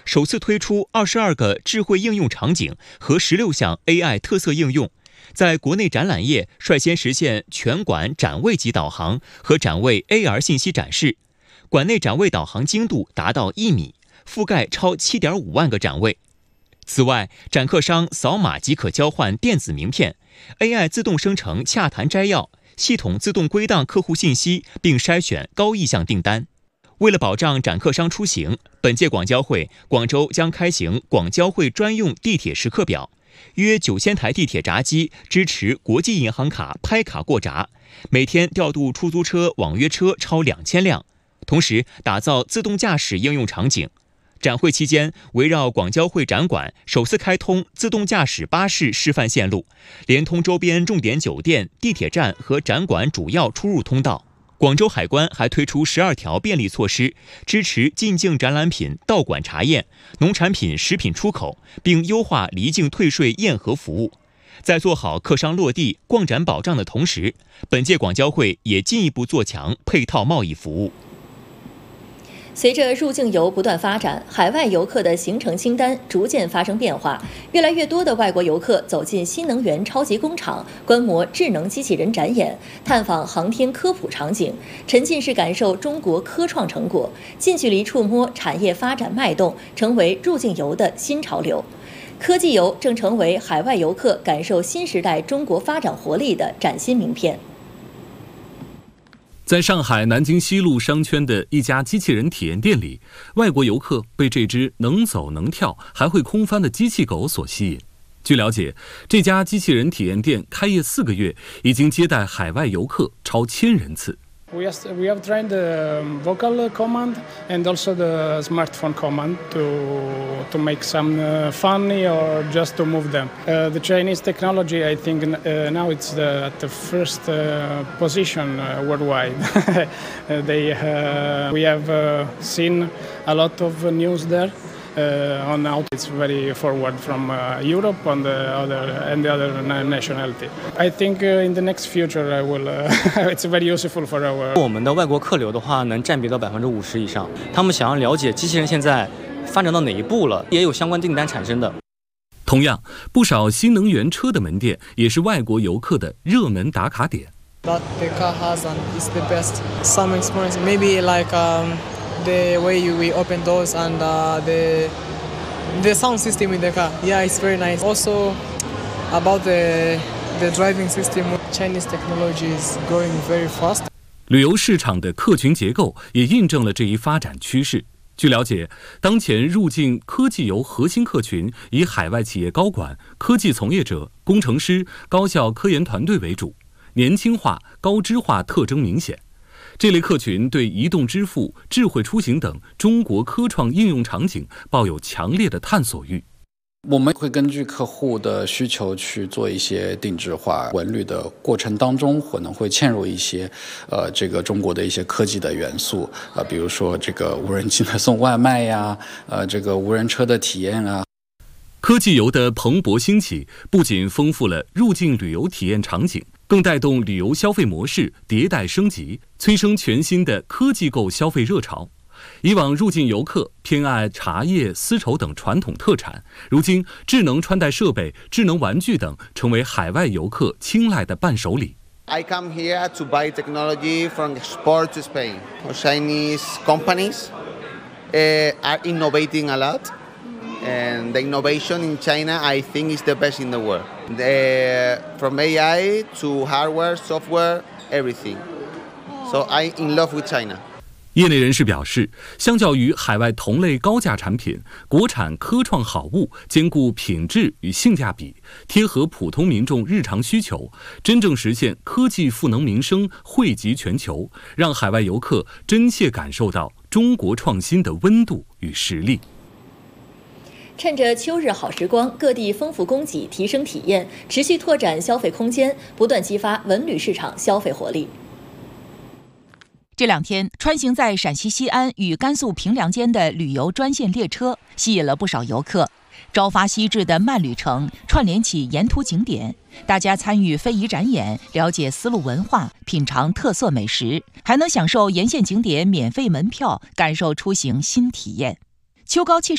首次推出22个智慧应用场景和16项 AI 特色应用，在国内展览业率先实现全馆展位级导航和展位 AR 信息展示，馆内展位导航精度达到1米，覆盖超7.5万个展位。此外，展客商扫码即可交换电子名片 ，AI 自动生成洽谈摘要，系统自动归档客户信息，并筛选高意向订单。为了保障展客商出行，本届广交会广州将开行广交会专用地铁时刻表，约9000台地铁闸机支持国际银行卡拍卡过闸，每天调度出租车、网约车超2000辆，同时打造自动驾驶应用场景。展会期间，围绕广交会展馆首次开通自动驾驶巴士示范线路，连通周边重点酒店、地铁站和展馆主要出入通道。广州海关还推出12条便利措施，支持进境展览品到馆查验、农产品、食品出口，并优化离境退税验核服务。在做好客商落地、逛展保障的同时，本届广交会也进一步做强配套贸易服务。 随着入境游不断发展，海外游客的行程清单逐渐发生变化，越来越多的外国游客走进新能源超级工厂，观摩智能机器人展演，探访航天科普场景，沉浸式感受中国科创成果，近距离触摸产业发展脉动，成为入境游的新潮流。科技游正成为海外游客感受新时代中国发展活力的崭新名片。 在上海南京西路商圈的一家机器人体验店里，外国游客被这只能走能跳还会空翻的机器狗所吸引。据了解，这家机器人体验店开业4个月，已经接待海外游客超1000人次。 We have trained the vocal command and also the smartphone command to make some funny or just to move them. The Chinese technology, I think now it's at the first position worldwide. We have seen a lot of news there. On how it's very forward from Europe and the other nationality. I think in the next future I will. It's very useful for our. 我们的外国客流的话，能占比到50%以上。他们想要了解机器人现在发展到哪一步了，也有相关订单产生的。 同样，不少新能源车的门店也是外国游客的热门打卡点。 That the car has and is the best. Some experience, maybe like. The way we open doors and the sound system in the car. Yeah, it's very nice. Also, about the driving system, Chinese technology is growing very fast. 旅游市场的客群结构也印证了这一发展趋势。据了解，当前入境科技游核心客群以海外企业高管、科技从业者、工程师、高校科研团队为主，年轻化、高知化特征明显。这类客群对移动支付、智慧出行等中国科创应用场景抱有强烈的探索欲。 我们会根据客户的需求去做一些定制化，文旅的过程当中可能会嵌入一些这个中国的一些科技的元素，比如说这个无人机的送外卖呀，这个无人车的体验啊。 科技游的蓬勃兴起，不仅丰富了入境旅游体验场景，更带动旅游消费模式迭代升级，催生全新的科技购消费热潮。以往入境游客偏爱茶叶、丝绸等传统特产，如今智能穿戴设备、智能玩具等成为海外游客青睐的伴手礼。 I come here to buy technology from export to Spain. Chinese companies are innovating a lot. And the innovation in China, I think, is the best in the world. From AI to hardware, software, everything. So I'm in love with China. 业内人士表示，相较于海外同类高价产品，国产科创好物兼顾品质与性价比，贴合普通民众日常需求，真正实现科技赋能民生、惠及全球，让海外游客真切感受到中国创新的温度与实力。 趁着秋日好时光，各地丰富供给，提升体验，持续拓展消费空间，不断激发文旅市场消费活力。 这2天，穿行在陕西西安与甘肃平凉间的旅游专线列车，吸引了不少游客。朝发夕至的慢旅程串联起沿途景点，大家参与非遗展演，了解丝路文化，品尝特色美食，还能享受沿线景点免费门票，感受出行新体验。秋高气